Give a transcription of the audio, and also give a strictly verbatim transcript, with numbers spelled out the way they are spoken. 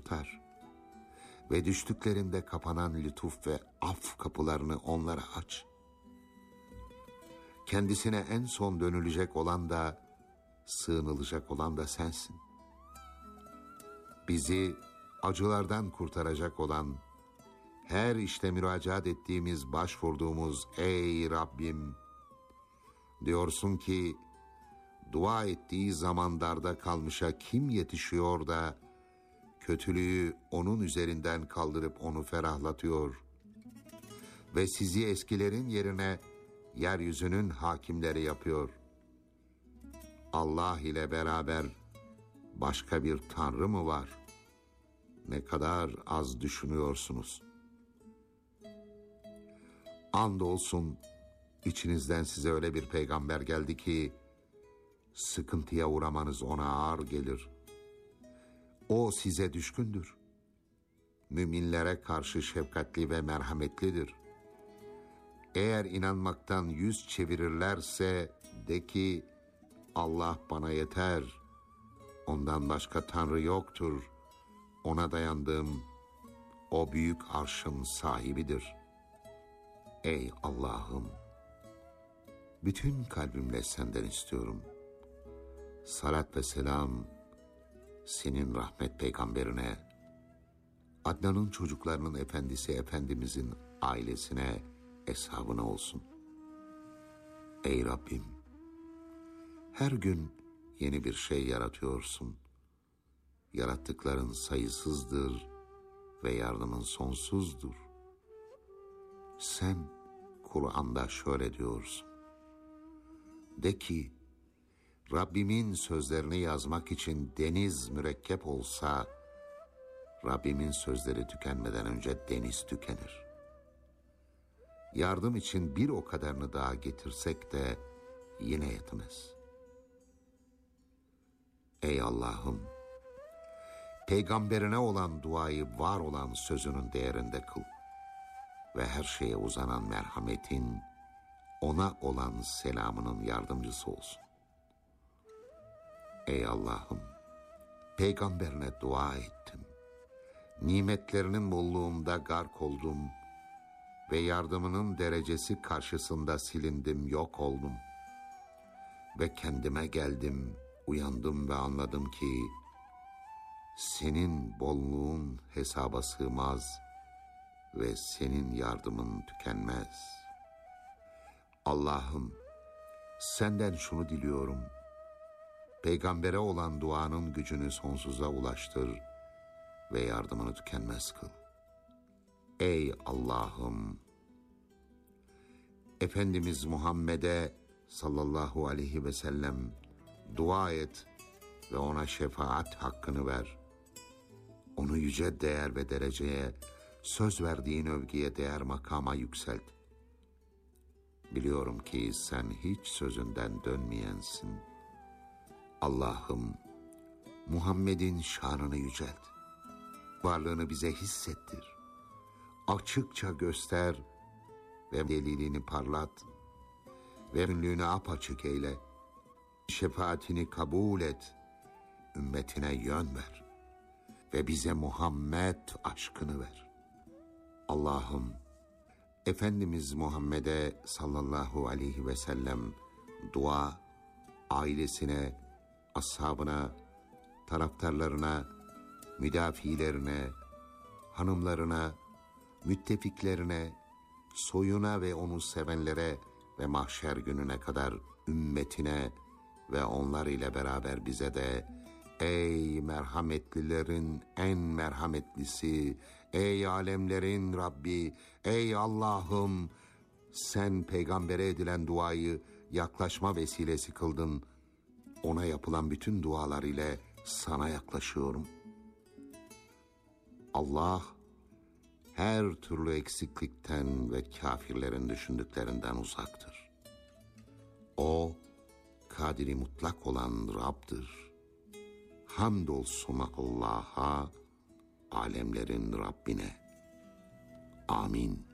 kurtar ve düştüklerinde kapanan lütuf ve af kapılarını onlara aç. Kendisine en son dönülecek olan da, sığınılacak olan da sensin. Bizi acılardan kurtaracak olan, her işte müracaat ettiğimiz, başvurduğumuz ey Rabbim, diyorsun ki, dua ettiği zaman darda kalmışa kim yetişiyor da, kötülüğü onun üzerinden kaldırıp onu ferahlatıyor ve sizi eskilerin yerine yeryüzünün hakimleri yapıyor. Allah ile beraber başka bir tanrı mı var? Ne kadar az düşünüyorsunuz. Andolsun içinizden size öyle bir peygamber geldi ki sıkıntıya uğramanız ona ağır gelir. O size düşkündür. Müminlere karşı şefkatli ve merhametlidir. Eğer inanmaktan yüz çevirirlerse de ki Allah bana yeter. Ondan başka tanrı yoktur. Ona dayandım. O büyük arşın sahibidir. Ey Allah'ım! Bütün kalbimle senden istiyorum. Salat ve selam senin rahmet peygamberine, Adnan'ın çocuklarının efendisi Efendimizin ailesine, eshabına olsun. Ey Rabbim! Her gün yeni bir şey yaratıyorsun. Yarattıkların sayısızdır ve yardımın sonsuzdur. Sen Kur'an'da şöyle diyorsun. De ki, Rabbimin sözlerini yazmak için deniz mürekkep olsa, Rabbimin sözleri tükenmeden önce deniz tükenir. Yardım için bir o kadarını daha getirsek de yine yetmez. Ey Allah'ım! Peygamberine olan duayı var olan sözünün değerinde kıl ve her şeye uzanan merhametin, ona olan selamının yardımcısı olsun. Ey Allah'ım! Peygamberine dua ettim. Nimetlerinin bolluğunda gark oldum ve yardımının derecesi karşısında silindim, yok oldum. Ve kendime geldim, uyandım ve anladım ki senin bolluğun hesaba sığmaz ve senin yardımın tükenmez. Allah'ım, senden şunu diliyorum. Peygambere olan duanın gücünü sonsuza ulaştır ve yardımını tükenmez kıl. Ey Allah'ım! Efendimiz Muhammed'e sallallahu aleyhi ve sellem dua et ve ona şefaat hakkını ver. Onu yüce değer ve dereceye, söz verdiğin övgüye değer makama yükselt. Biliyorum ki sen hiç sözünden dönmeyensin. Allah'ım, Muhammed'in şanını yücelt. Varlığını bize hissettir. Açıkça göster ve delilini parlat ve ünlüğünü apaçık eyle. Şefaatini kabul et. Ümmetine yön ver ve bize Muhammed aşkını ver. Allah'ım, Efendimiz Muhammed'e sallallahu aleyhi ve sellem dua, ailesine, ashabına, taraftarlarına, müdafilerine, hanımlarına, müttefiklerine, soyuna ve onu sevenlere ve mahşer gününe kadar ümmetine ve onlar ile beraber bize de ey merhametlilerin en merhametlisi, ey alemlerin Rabbi, ey Allah'ım, sen peygambere edilen duayı yaklaşma vesilesi kıldın. Ona yapılan bütün dualar ile sana yaklaşıyorum. Allah her türlü eksiklikten ve kafirlerin düşündüklerinden uzaktır. O kadiri mutlak olan Rab'dır. Hamdolsun Allah'a, alemlerin Rabbine. Amin.